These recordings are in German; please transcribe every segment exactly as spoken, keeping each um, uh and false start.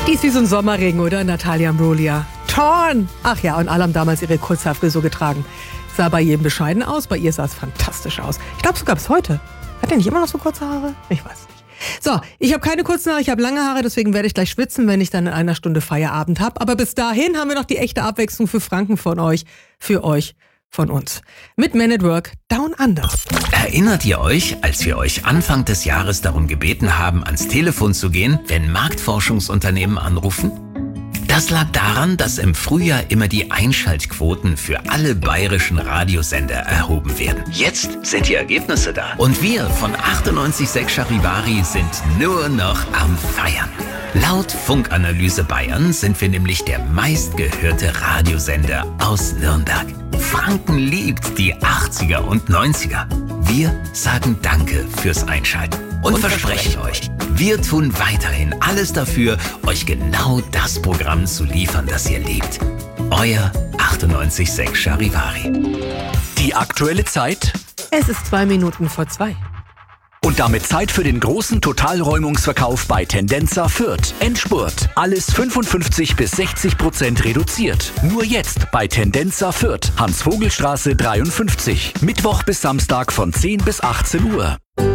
Ist wie so ein Sommerregen, oder, Natalia Imbruglia? Torn! Ach ja, und alle haben damals ihre Kurzhaarfrisur getragen. Sah bei jedem bescheiden aus, bei ihr sah es fantastisch aus. Ich glaube sogar bis heute. Hat er nicht immer noch so kurze Haare? Ich weiß nicht. So, ich habe keine kurzen Haare, ich habe lange Haare, deswegen werde ich gleich schwitzen, wenn ich dann in einer Stunde Feierabend habe. Aber bis dahin haben wir noch die echte Abwechslung für Franken von euch, für euch, von uns. Mit Man at Work Down Under. Erinnert ihr euch, als wir euch Anfang des Jahres darum gebeten haben, ans Telefon zu gehen, wenn Marktforschungsunternehmen anrufen? Das lag daran, dass im Frühjahr immer die Einschaltquoten für alle bayerischen Radiosender erhoben werden. Jetzt sind die Ergebnisse da. Und wir von achtundneunzig Komma sechs Charivari sind nur noch am Feiern. Laut Funkanalyse Bayern sind wir nämlich der meistgehörte Radiosender aus Nürnberg. Franken liebt die achtziger und neunziger. Wir sagen Danke fürs Einschalten und, und versprechen euch, wir tun weiterhin alles dafür, euch genau das Programm zu liefern, das ihr liebt. Euer achtundneunzig Komma sechs Charivari. Die aktuelle Zeit? Es ist zwei Minuten vor zwei. Und damit Zeit für den großen Totalräumungsverkauf bei Tendenza Fürth. Endspurt. Alles fünfundfünfzig bis sechzig Prozent reduziert. Nur jetzt bei Tendenza Fürth. Hans-Vogel-Straße dreiundfünfzig. Mittwoch bis Samstag von zehn bis achtzehn Uhr.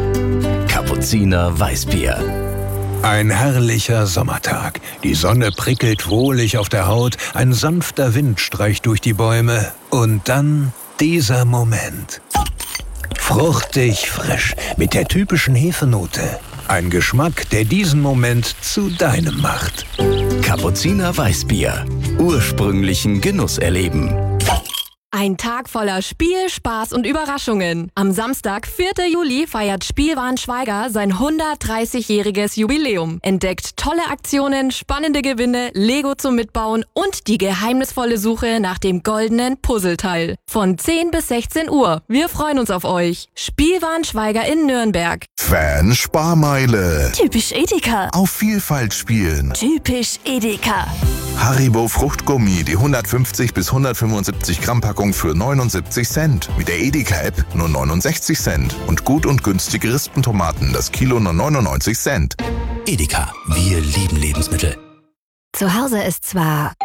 Kapuziner Weißbier. Ein herrlicher Sommertag. Die Sonne prickelt wohlig auf der Haut, ein sanfter Wind streicht durch die Bäume und dann dieser Moment. Fruchtig frisch, mit der typischen Hefenote. Ein Geschmack, der diesen Moment zu deinem macht. Kapuziner Weißbier. Ursprünglichen Genuss erleben. Ein Tag voller Spiel, Spaß und Überraschungen. Am Samstag, vierten Juli, feiert Spielwarenschweiger sein hundertdreißigjähriges Jubiläum. Entdeckt tolle Aktionen, spannende Gewinne, Lego zum Mitbauen und die geheimnisvolle Suche nach dem goldenen Puzzleteil. Von zehn bis sechzehn Uhr. Wir freuen uns auf euch. Spielwarenschweiger in Nürnberg. Fan-Sparmeile. Typisch Edeka. Auf Vielfalt spielen. Typisch Edeka. Haribo Fruchtgummi, die hundertfünfzig bis hundertfünfundsiebzig Gramm Packung für neunundsiebzig Cent. Mit der Edeka-App nur neunundsechzig Cent. Und gut und günstige Rispentomaten, das Kilo nur neunundneunzig Cent. Edeka, wir lieben Lebensmittel. Zu Hause ist zwar